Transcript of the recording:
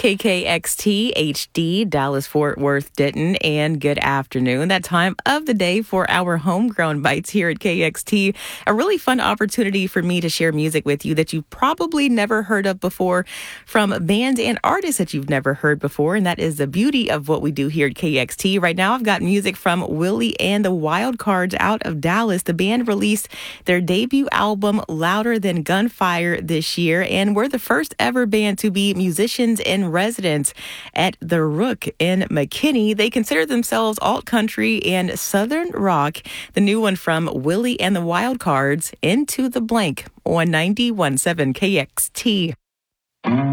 KKXT HD, Dallas, Fort Worth, Denton, and good afternoon. That time of the day for our homegrown bites here at KXT. A really fun opportunity for me to share music with you that you've probably never heard of before from bands and artists that you've never heard before. And that is the beauty of what we do here at KXT. Right now, I've got music from Willie and the Wildcards out of Dallas. The band released their debut album, Louder Than Gunfire, this year. And we're the first ever band to be musicians in residence at the Rook in McKinney. They consider themselves alt country and southern rock. The new one from Willie and the Wildcards, Into the Blank, on 91.7 KXT.